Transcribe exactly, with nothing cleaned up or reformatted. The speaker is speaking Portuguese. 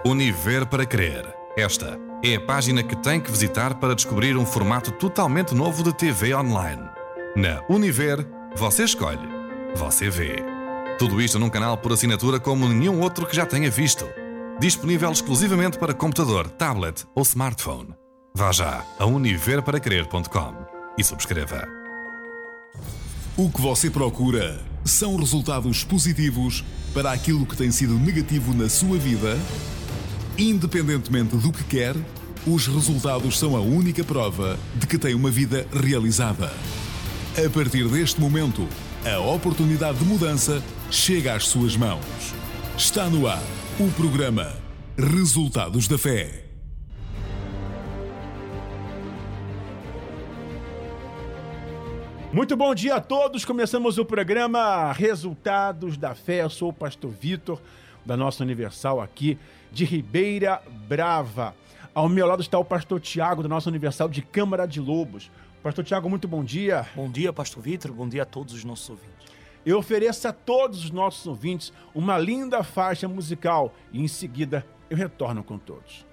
Univer para Crer. Esta é a página que tem que visitar para descobrir um formato totalmente novo de T V online. Na Univer, você escolhe, você vê. Tudo isto num canal por assinatura como nenhum outro que já tenha visto. Disponível exclusivamente para computador, tablet ou smartphone. Vá já a univer para crer ponto com e subscreva. O que você procura são resultados positivos para aquilo que tem sido negativo na sua vida? Independentemente do que quer, os resultados são a única prova de que tem uma vida realizada. A partir deste momento, a oportunidade de mudança chega às suas mãos. Está no ar o programa Resultados da Fé. Muito bom dia a todos, começamos o programa Resultados da Fé. Eu sou o pastor Vitor, da nossa Universal aqui de Ribeira Brava. Ao meu lado está o pastor Tiago, da nossa Universal de Câmara de Lobos. Pastor Tiago, muito bom dia. Bom dia, pastor Vitor, bom dia a todos os nossos ouvintes. Eu ofereço a todos os nossos ouvintes uma linda faixa musical e em seguida eu retorno com todos.